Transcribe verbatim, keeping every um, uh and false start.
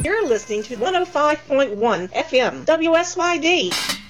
You're listening to one oh five point one F M W S Y D.